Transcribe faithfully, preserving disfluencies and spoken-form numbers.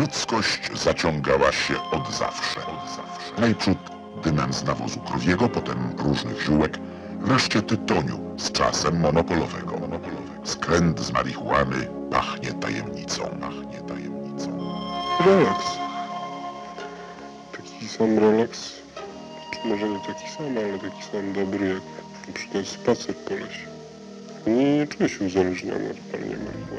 ludzkość zaciągała się od zawsze. Najprzód dymem z nawozu krowiego, potem różnych ziółek, wreszcie tytoniu, z czasem monopolowego. Skręt z marihuany pachnie tajemnicą, pachnie tajemnicą. Relaks. Taki sam relaks, czy może nie taki sam, ale taki sam dobry jak na przykład spacer po lesie. Nie, nie czuję się uzależniony od palenia marihuany.